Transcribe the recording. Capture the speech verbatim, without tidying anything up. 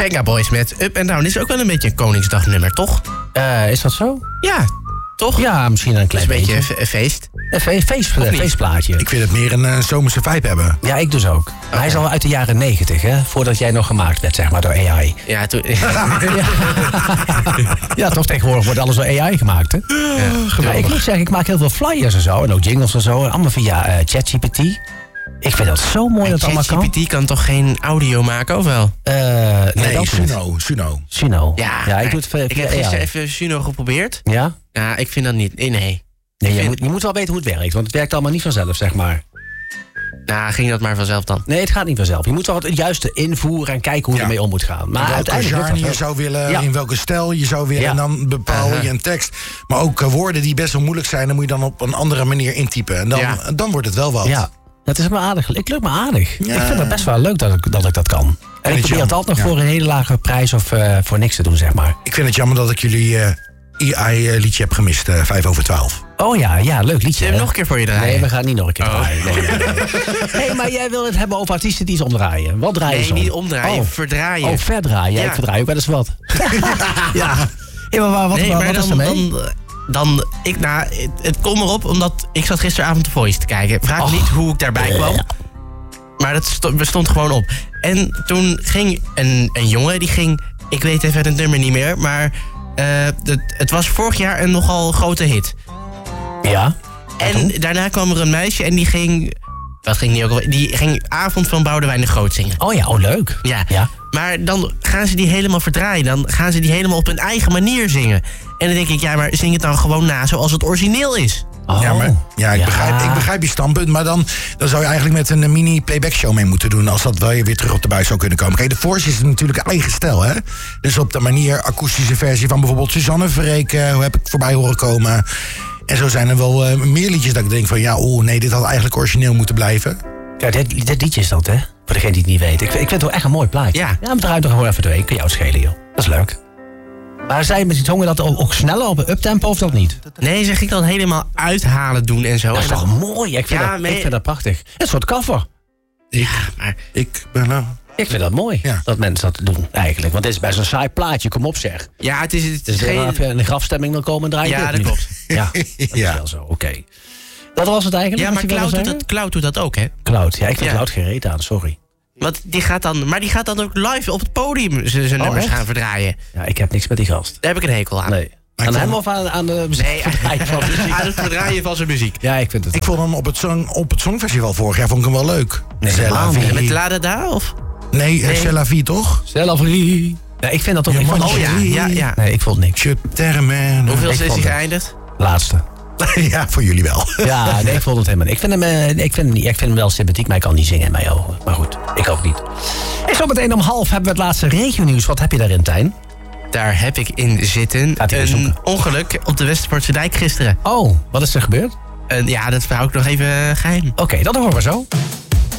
Venga Boys met Up and Down is ook wel een beetje een Koningsdagnummer, toch? Uh, is dat zo? Ja, toch? Ja, misschien een klein beetje. beetje. Een beetje feest. Een fe- feest, een feestplaatje. Ik vind het meer een uh, zomerse vibe hebben. Ja, ik dus ook. Okay. Hij is al uit de jaren negentig, hè? Voordat jij nog gemaakt werd, zeg maar, door A I. Ja, toen... ja. ja, toch tegenwoordig wordt alles door A I gemaakt, hè? Ja, ja, ik moet zeggen, ik maak heel veel flyers en zo. En ook jingles en zo. Allemaal via uh, ChatGPT. Ik vind dat zo mooi dat het allemaal kan. ChatGPT kan toch geen audio maken, of wel? Uh, nee, nee dat Suno, Suno. Suno. Ja, ja ik doe het via Ik heb A I. gisteren even Suno geprobeerd. Ja? Ja, ik vind dat niet. Nee, nee. Nee, je, vind... moet, je moet wel weten hoe het werkt, want het werkt allemaal niet vanzelf, zeg maar. Nou, ging dat maar vanzelf dan? Nee, het gaat niet vanzelf. Je moet wel het juiste invoeren en kijken hoe je ja. ermee om moet gaan. Maar in welke uiteindelijk genre je zou willen, ja. in welke stijl je zou willen, ja. en dan bepaal je uh-huh. een tekst. Maar ook uh, woorden die best wel moeilijk zijn, dan moet je dan op een andere manier intypen. En dan, ja. dan wordt het wel wat. Ja, dat is me aardig. Ik lukt me aardig. Ja. Ik vind het best wel leuk dat ik dat, ik dat kan. En, en ik probeer het altijd nog ja. voor een hele lage prijs of uh, voor niks te doen, zeg maar. Ik vind het jammer dat ik jullie uh, A I-liedje heb gemist, uh, vijf over twaalf. Oh ja, ja, leuk liedje. Zullen we nog een keer voor je draaien? Nee, we gaan niet nog een keer oh. draaien. Nee, nee, nee. hey, maar jij wil het hebben over artiesten die iets omdraaien. Wat draaien nee, ze om? Nee, niet omdraaien, oh. verdraaien. Oh, verdraaien. Ja, ja. Ik verdraai ook wel eens wat. ja. ja, maar wat, nee, wat, maar wat dan, is er mee? Dan, dan, ik, nou, het, het komt erop omdat ik zat gisteravond The Voice te kijken. Vraag oh. niet hoe ik daarbij kwam. Ja. Maar dat stond, stond gewoon op. En toen ging een, een jongen, die ging... Ik weet even het nummer niet meer, maar... Uh, het, het was vorig jaar een nogal grote hit. Ja. En daarna kwam er een meisje en die ging... Wat ging die ook al? Die ging Avond van Boudewijn de Groot zingen. Oh ja, oh leuk. Ja. ja. Maar dan gaan ze die helemaal verdraaien. Dan gaan ze die helemaal op hun eigen manier zingen. En dan denk ik, ja, maar zing het dan gewoon na zoals het origineel is. Oh, ja, maar, ja, ik, ja. Begrijp, ik begrijp je standpunt, maar dan, dan zou je eigenlijk met een mini-playback show mee moeten doen, als dat wel weer terug op de buis zou kunnen komen. Kijk, de Voice is natuurlijk eigen stijl, hè? Dus op de manier akoestische versie van bijvoorbeeld Suzanne Verreek, uh, hoe heb ik voorbij horen komen. En zo zijn er wel uh, meer liedjes dat ik denk van, ja, oeh, nee, dit had eigenlijk origineel moeten blijven. Ja, dit, dit liedje is dat, hè? Voor degene die het niet weet. Ik, ik vind het wel echt een mooi plaatje. Ja. Ja, maar draai toch gewoon even doorheen. Kun je jou schelen, joh. Dat is leuk. Maar zei je met die tongen dat ook, ook sneller op een uptempo of dat niet? Nee, zeg ik dan helemaal uithalen doen en zo. Dat is en toch dan... mooi? Ik vind, ja, dat, maar... ik vind dat prachtig. Een soort cover. Ja, maar... Ik ben nou... Ik vind dat mooi, ja. dat mensen dat doen eigenlijk. Want dit is best een saai plaatje, kom op zeg. Ja, het is... Het is dus geen... Als je in de grafstemming wil komen, draai je ja, dit dat niet. klopt. Ja, dat ja. is wel zo, oké. Okay. Dat was het eigenlijk. Ja, maar Cloud doet, dat, Cloud doet dat ook, hè? Cloud, ja, ik vind ja. Cloud geen reet aan, sorry. Want die gaat dan, maar die gaat dan ook live op het podium zijn oh, nummers echt? gaan verdraaien. Ja, ik heb niks met die gast. Daar heb ik een hekel aan. Nee. Aan hem of aan, aan de muziek? Nee, van muziek. Aan het verdraaien van zijn muziek. Ja, ik vind het. Ik vond hem op het, song, op het Songfestival vorig jaar vond ik hem wel leuk. Nee, nee, met La Da Da, of? Nee, nee. C'est la vie, toch? C'est la vie. Nee, ik vind dat toch... Ja, ik vond oh ja, ja, ja. Nee, ik vond niks. Je terme. Hoeveel is hij geëindigd? Laatste. Ja, voor jullie wel. Ja, nee, ik vond het helemaal niet. Ik vind hem, uh, ik vind hem, niet, ik vind hem wel sympathiek, maar ik kan niet zingen in mijn ogen. Maar goed, ik ook niet. En zo meteen om half hebben we het laatste regionieuws. Wat heb je daarin, Tijn? Daar heb ik in zitten een ongeluk op de Westervoortse dijk gisteren. Oh, wat is er gebeurd? Uh, ja, dat hou ik nog even geheim. Oké, okay, dat horen we zo.